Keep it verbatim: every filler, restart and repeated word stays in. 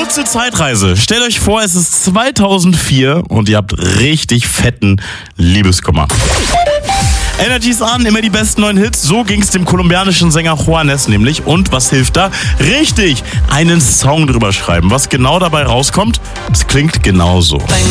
Kurze Zeitreise. Stellt euch vor, es ist zweitausendvier und ihr habt richtig fetten Liebeskummer. Energy's an, immer die besten neuen Hits. So ging's dem kolumbianischen Sänger Juanes nämlich. Und was hilft da? Richtig, einen Song drüber schreiben. Was genau dabei rauskommt, das klingt genauso.